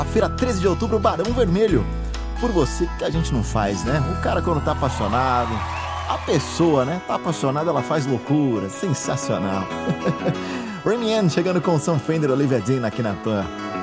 Feira 13 de outubro, Barão Vermelho. Por você que a gente não faz, né? O cara quando tá apaixonado, a pessoa, né? Tá apaixonada, ela faz loucura. Sensacional. Remy Ann chegando com Sam Fender, Olivia Dean aqui na Pan.